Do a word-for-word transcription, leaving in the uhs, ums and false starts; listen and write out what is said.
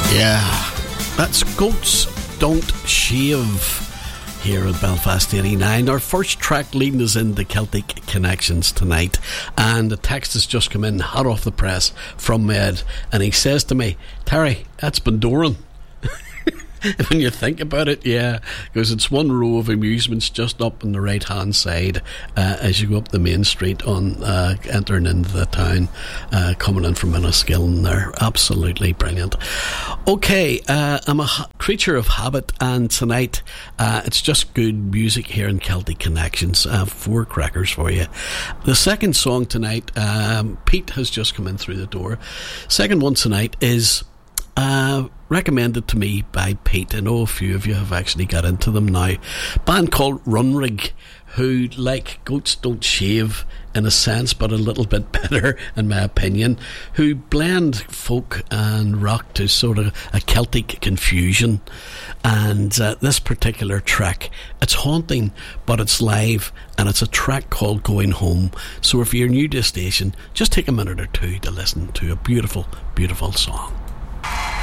Yeah, that's Goats Don't Shave here at Belfast eighty-nine. Our first track leading us into Celtic Connections tonight, and the text has just come in hot off the press from Ed, and he says to me, Terry, that's Bundoran. When you think about it, yeah, because it's one row of amusements just up on the right hand side uh, as you go up the main street on uh, entering into the town, uh, coming in from Enniskillen. They're absolutely brilliant. Okay, uh, I'm a ha- creature of habit, and tonight uh, it's just good music here in Celtic Connections. Uh, four crackers for you. The second song tonight, um, Pete has just come in through the door. Second one tonight is Uh, recommended to me by Pete. I know a few of you have actually got into them now. A band called Runrig, who, like Goats Don't Shave in a sense, but a little bit better in my opinion, who blend folk and rock to sort of a Celtic confusion. And uh, this particular track, it's haunting, but it's live, and it's a track called Going Home. So if you're new to the station, just take a minute or two to listen to a beautiful, beautiful song.